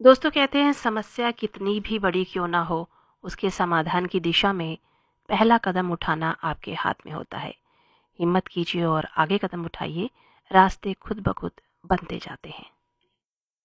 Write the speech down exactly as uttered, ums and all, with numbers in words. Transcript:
दोस्तों कहते हैं समस्या कितनी भी बड़ी क्यों ना हो, उसके समाधान की दिशा में पहला कदम उठाना आपके हाथ में होता है। हिम्मत कीजिए और आगे कदम उठाइए, रास्ते खुद ब खुद बनते जाते हैं।